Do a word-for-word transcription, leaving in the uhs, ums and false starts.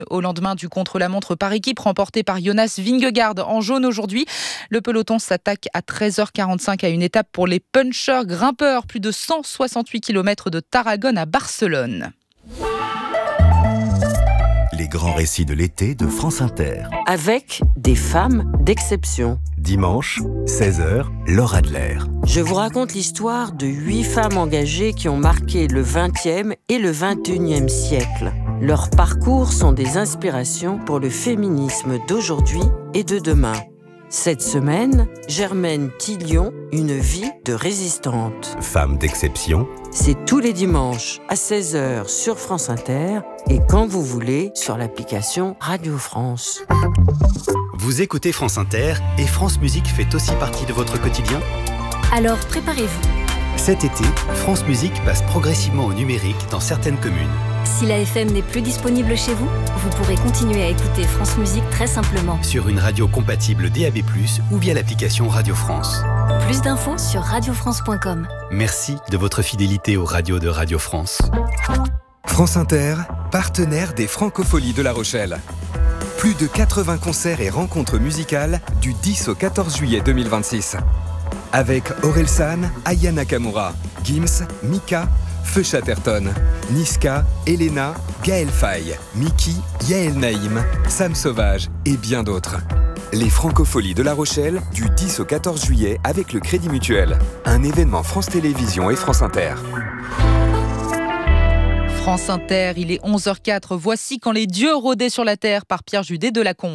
Au lendemain du contre-la-montre par équipe remporté par Jonas Vingegaard en jaune aujourd'hui, le peloton s'attaque à treize heures quarante-cinq à une étape pour les punchers grimpeurs, plus de cent soixante-huit kilomètres de Tarragone à Barcelone. Les grands récits de l'été de France Inter. Avec des femmes d'exception. Dimanche, seize heures, Laure Adler. Je vous raconte l'histoire de huit femmes engagées qui ont marqué le vingtième et le vingt et unième siècle. Leurs parcours sont des inspirations pour le féminisme d'aujourd'hui et de demain. Cette semaine, Germaine Tillion, une vie de résistante. Femme d'exception. C'est tous les dimanches à seize heures sur France Inter et quand vous voulez sur l'application Radio France. Vous écoutez France Inter et France Musique fait aussi partie de votre quotidien ? Alors préparez-vous. Cet été, France Musique passe progressivement au numérique dans certaines communes. Si la F M n'est plus disponible chez vous, vous pourrez continuer à écouter France Musique très simplement. Sur une radio compatible D A B plus, ou via l'application Radio France. Plus d'infos sur radio france point com. Merci de votre fidélité aux radios de Radio France. France Inter, partenaire des Francopholies de La Rochelle. Plus de quatre-vingts concerts et rencontres musicales du dix au quatorze juillet deux mille vingt-six. Avec Orelsan, Aya Nakamura, Gims, Mika, Feu Chatterton, Niska, Elena, Gaël Faye, Miki, Yael Naïm, Sam Sauvage et bien d'autres. Les Francopholies de La Rochelle du dix au quatorze juillet avec le Crédit Mutuel. Un événement France Télévisions et France Inter. France Inter, il est onze heures zéro quatre. Voici Quand les dieux rôdaient sur la terre par Pierre Judet de Lacombe.